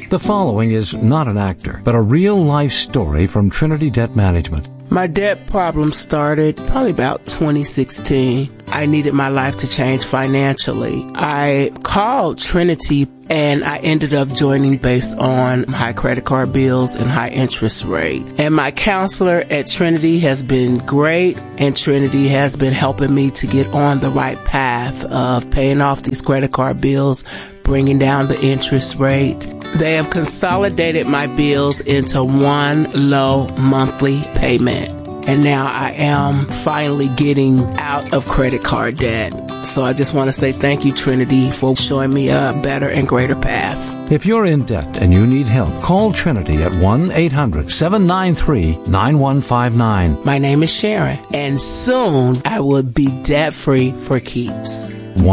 The following is not an actor, but a real-life story from Trinity Debt Management. My debt problem started probably about 2016. I needed my life to change financially. I called Trinity and I ended up joining based on high credit card bills and high interest rate. And my counselor at Trinity has been great, and Trinity has been helping me to get on the right path of paying off these credit card bills, bringing down the interest rate. They have consolidated my bills into one low monthly payment. And now I am finally getting out of credit card debt. So I just want to say thank you, Trinity, for showing me a better and greater path. If you're in debt and you need help, call Trinity at 1-800-793-9159. My name is Sharon, and soon I will be debt-free for keeps.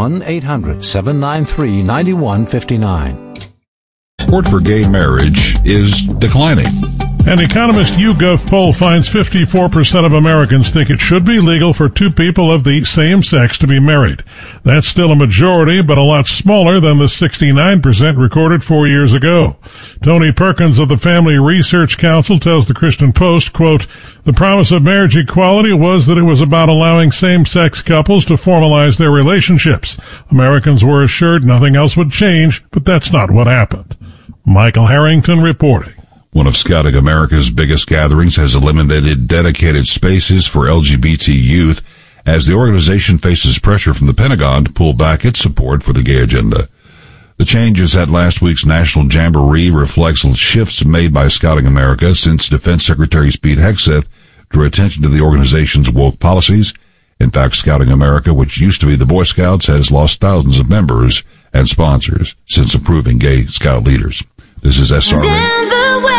1-800-793-9159. Support for gay marriage is declining. An Economist YouGov poll finds 54% of Americans think it should be legal for two people of the same sex to be married. That's still a majority, but a lot smaller than the 69% recorded 4 years ago. Tony Perkins of the Family Research Council tells the Christian Post, quote, "The promise of marriage equality was that it was about allowing same-sex couples to formalize their relationships. Americans were assured nothing else would change, but that's not what happened." Michael Harrington reporting. One of Scouting America's biggest gatherings has eliminated dedicated spaces for LGBT youth as the organization faces pressure from the Pentagon to pull back its support for the gay agenda. The changes at last week's National Jamboree reflects shifts made by Scouting America since Defense Secretary Pete Hegseth drew attention to the organization's woke policies. In fact, Scouting America, which used to be the Boy Scouts, has lost thousands of members and sponsors since approving gay Scout leaders. This is SRA.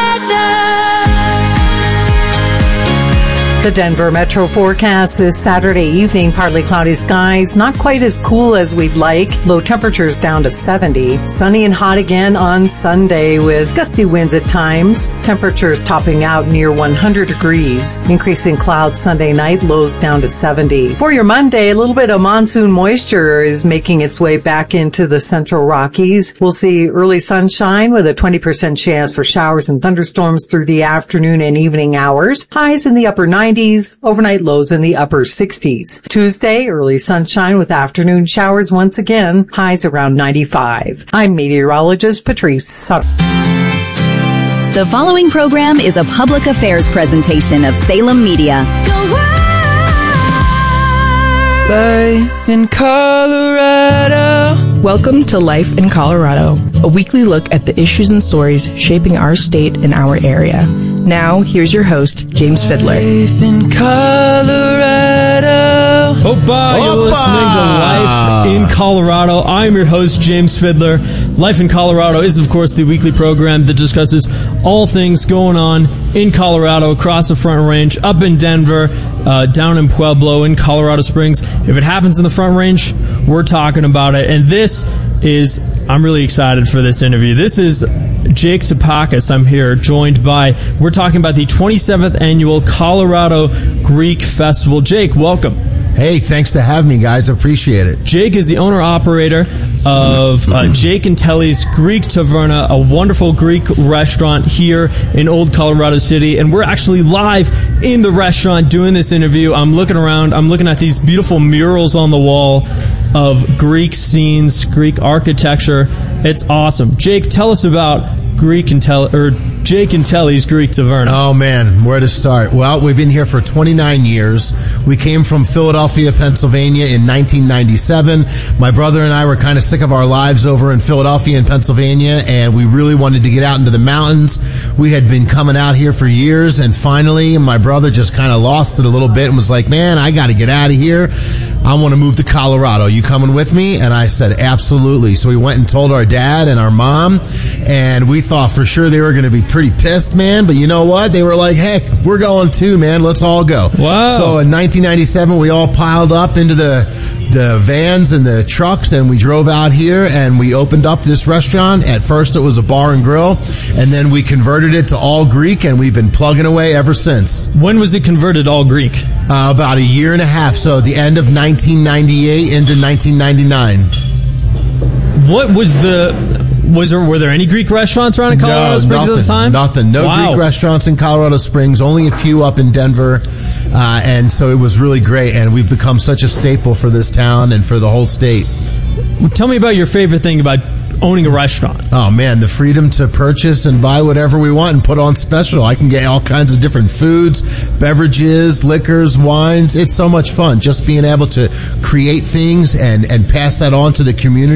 The Denver Metro forecast this Saturday evening, partly cloudy skies, not quite as cool as we'd like. Low temperatures down to 70. Sunny and hot again on Sunday with gusty winds at times. Temperatures topping out near 100 degrees. Increasing clouds Sunday night, lows down to 70. For your Monday, a little bit of monsoon moisture is making its way back into the central Rockies. We'll see early sunshine with a 20% chance for showers and thunderstorms through the afternoon and evening hours. Highs in the upper 90s. Overnight lows in the upper 60s. Tuesday, early sunshine with afternoon showers once again, highs around 95. I'm meteorologist Patrice Sutter. The following program is a public affairs presentation of Salem Media. Life in Colorado. Welcome to Life in Colorado, a weekly look at the issues and stories shaping our state and our area. Now, here's your host, James Fiddler. Life in Colorado. Opa, you're listening to Life in Colorado. I'm your host, James Fiddler. Life in Colorado is, of course, the weekly program that discusses all things going on in Colorado, across the Front Range, up in Denver, down in Pueblo, in Colorado Springs. If it happens in the Front Range, we're talking about it. And I'm really excited for this interview. This is Jake Topakis. I'm here we're talking about the 27th annual Colorado Greek Festival. Jake, welcome. Hey, thanks to have me, guys. Appreciate it. Jake is the owner-operator of Jake and Telly's Greek Taverna, a wonderful Greek restaurant here in Old Colorado City. And we're actually live in the restaurant doing this interview. I'm looking around. I'm looking at these beautiful murals on the wall of Greek scenes, Greek architecture. It's awesome. Jake, tell us about Jake and Telly's Greek Taverna. Oh, man, where to start? Well, we've been here for 29 years. We came from Philadelphia, Pennsylvania in 1997. My brother and I were kind of sick of our lives over in Philadelphia and Pennsylvania, and we really wanted to get out into the mountains. We had been coming out here for years, and finally, my brother just kind of lost it a little bit and was like, man, I got to get out of here. I want to move to Colorado. You coming with me? And I said, absolutely. So we went and told our dad and our mom, and we thought for sure they were going to be pretty pissed, man. But you know what? They were like, heck, we're going too, man. Let's all go. Wow. So in 1997, we all piled up into the vans and the trucks, and we drove out here, and we opened up this restaurant. At first, it was a bar and grill, and then we converted it to all Greek, and we've been plugging away ever since. When was it converted all Greek? About a year and a half, so the end of 1998 into 1999. What was Were there any Greek restaurants around in Colorado Springs at the time? Nothing. No Greek restaurants in Colorado Springs, only a few up in Denver. And so it was really great. And we've become such a staple for this town and for the whole state. Tell me about your favorite thing about owning a restaurant. Oh, man, the freedom to purchase and buy whatever we want and put on special. I can get all kinds of different foods, beverages, liquors, wines. It's so much fun just being able to create things and pass that on to the community.